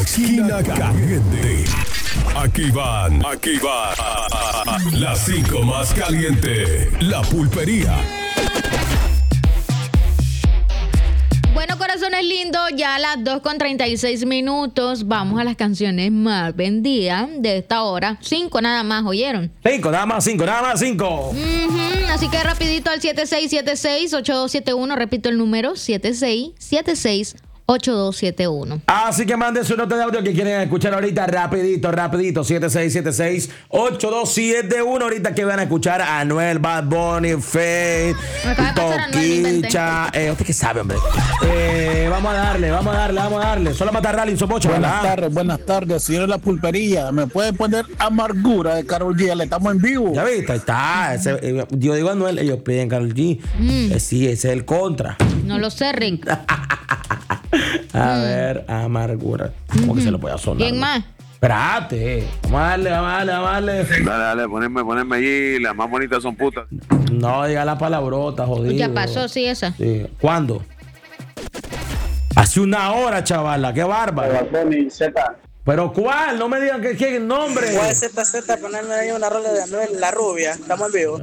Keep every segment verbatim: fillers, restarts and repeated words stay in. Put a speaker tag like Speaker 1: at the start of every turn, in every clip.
Speaker 1: esquina caliente. Aquí van, aquí van las cinco más caliente. La pulpería.
Speaker 2: Bueno, corazones lindos, ya a las dos con treinta y seis minutos vamos a las canciones más vendidas de esta hora. Cinco nada más, ¿oyeron?
Speaker 3: Cinco, nada más cinco, nada más cinco.
Speaker 2: Uh-huh, así que rapidito al siete seis siete seis, ocho dos siete uno, repito el número, siete seis siete seis, ocho dos siete uno.
Speaker 3: Así que manden su nota de audio que quieren escuchar ahorita, rapidito, rapidito, siete seis siete seis, ocho dos siete uno. Ahorita que van a escuchar a Anuel, Bad Bunny, Faith, Toquicha. Eh, ¿Usted qué sabe, hombre? Eh, vamos a darle, vamos a darle, vamos a darle. Solo matar Rally, Sopocho,
Speaker 4: Buenas
Speaker 3: ¿verdad?
Speaker 4: tardes, buenas tardes, señor de la pulpería. ¿Me puede poner Amargura de Karol G? Le estamos en vivo.
Speaker 3: Ya viste, ahí está. Ese, eh, yo digo Anuel, ellos piden Karol G. Mm. Eh, sí, ese es el contra.
Speaker 2: No lo sé, Rick.
Speaker 3: A mm. ver, Amargura. ¿Cómo mm-hmm. que se lo puede sonar?
Speaker 2: ¿Quién más?
Speaker 3: Espérate. Vamos a darle, vamos a darle, vamos a darle.
Speaker 5: Dale, dale, poneme, poneme allí. Las más bonitas son putas.
Speaker 3: No, diga la palabrota, jodido.
Speaker 2: Ya pasó, sí, esa.
Speaker 3: Sí. ¿Cuándo? Hace una hora, chavala. Qué bárbaro. ¿Pero cuál? No me digan que es el nombre.
Speaker 6: ¿Cuál es Z Z? Ponerme ahí una rola de Anuel, La Rubia. Estamos en vivo.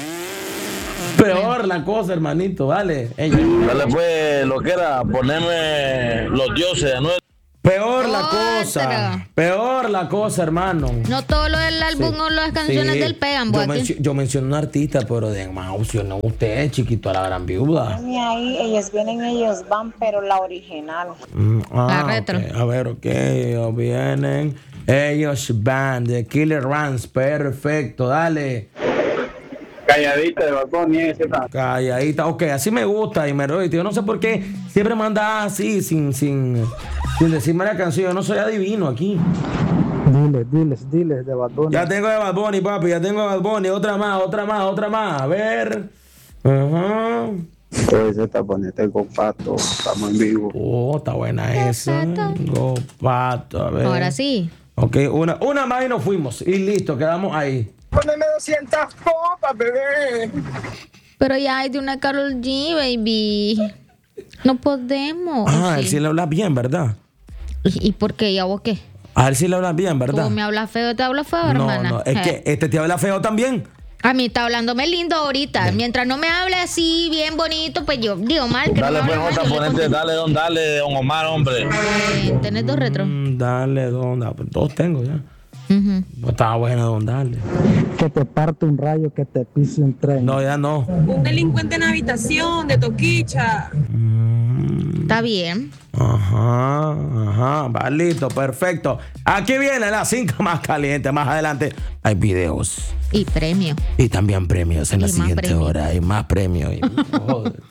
Speaker 3: Peor la cosa, hermanito, dale. Ella.
Speaker 7: Dale pues, lo que era, ponerme Los Dioses de Anuel.
Speaker 3: Peor la cosa, peor la cosa, hermano.
Speaker 2: No todo lo del álbum sí. o las canciones sí. del pegan,
Speaker 3: yo, mencio, yo menciono un artista, pero de más opción, no usted, chiquito, a la gran viuda.
Speaker 8: Ahí, ellos vienen, ellos van, pero la original.
Speaker 3: Mm, ah,
Speaker 2: la retro.
Speaker 3: Okay. A ver, ok, ellos vienen, ellos van, de Killer Rans, perfecto, dale.
Speaker 9: Calladita de Bad Bunny, ese tal.
Speaker 3: Calladita, ok, así me gusta y me roy. Yo no sé por qué siempre me anda así, sin, sin, sin decirme la canción. Yo no soy adivino aquí.
Speaker 10: Diles, diles, diles de Bad Bunny.
Speaker 3: Ya tengo de Bad Bunny, papi, ya tengo de Bad Bunny. Otra más, otra más, otra más. A ver. Ajá.
Speaker 9: Pues está poniendo Gopato, estamos en vivo.
Speaker 3: Oh, está buena esa. Gopato, a ver.
Speaker 2: Ahora sí.
Speaker 3: Ok, una, una más y nos fuimos. Y listo, quedamos ahí.
Speaker 6: Poneme doscientas copas, bebé.
Speaker 2: Pero ya hay de una Karol G, baby. No podemos.
Speaker 3: Ah, él sí le habla bien, ¿verdad?
Speaker 2: ¿Y, y por qué? ¿Y a vos qué?
Speaker 3: A él sí le habla bien, ¿verdad?
Speaker 2: ¿Tú me hablas feo, te hablas feo,
Speaker 3: no,
Speaker 2: hermana?
Speaker 3: No, es eh. que este te habla feo también.
Speaker 2: A mí está hablándome lindo ahorita. Bien. Mientras no me hable así, bien bonito, pues yo digo mal. Que
Speaker 7: dale,
Speaker 2: no
Speaker 7: pues, otra ponente, dale, don, dale, don Omar, hombre.
Speaker 2: Eh, ¿Tenés dos retros?
Speaker 3: Mm, dale, don, dale. Dos tengo ya.
Speaker 2: Uh-huh.
Speaker 3: Pues estaba buena, don, dale.
Speaker 10: Que te parte un rayo, que te pise un tren.
Speaker 3: No, ya no.
Speaker 11: Un delincuente en habitación de Toquicha.
Speaker 3: Mm.
Speaker 2: Está bien.
Speaker 3: Ajá, ajá, va listo, perfecto. Aquí vienen las cinco más calientes. Más adelante hay videos.
Speaker 2: Y premios.
Speaker 3: Y también premios en
Speaker 2: y
Speaker 3: la siguiente
Speaker 2: premio.
Speaker 3: hora. Hay más premios. Y,